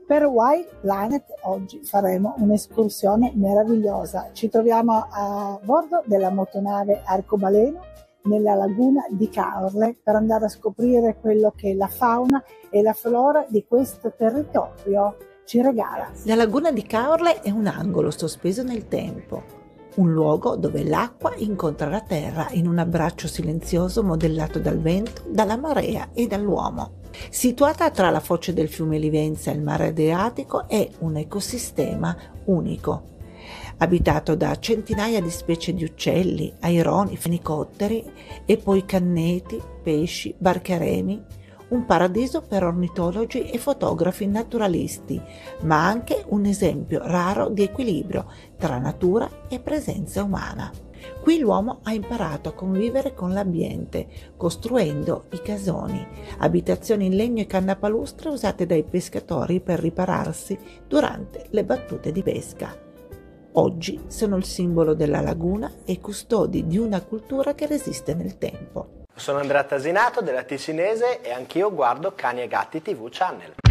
Per White Planet oggi faremo un'escursione meravigliosa. Ci troviamo a bordo della motonave Arcobaleno nella laguna di Caorle per andare a scoprire quello che la fauna e la flora di questo territorio ci regala. La laguna di Caorle è un angolo sospeso nel tempo, un luogo dove l'acqua incontra la terra in un abbraccio silenzioso modellato dal vento, dalla marea e dall'uomo. Situata tra la foce del fiume Livenza e il mare Adriatico, è un ecosistema unico, abitato da centinaia di specie di uccelli, aironi, fenicotteri e poi canneti, pesci, barcheremi, un paradiso per ornitologi e fotografi naturalisti, ma anche un esempio raro di equilibrio tra natura e presenza umana. Qui l'uomo ha imparato a convivere con l'ambiente, costruendo i casoni, abitazioni in legno e canna palustre usate dai pescatori per ripararsi durante le battute di pesca. Oggi sono il simbolo della laguna e custodi di una cultura che resiste nel tempo. Sono Andrea Tasinato della Ticinese e anch'io guardo Cani e Gatti TV Channel.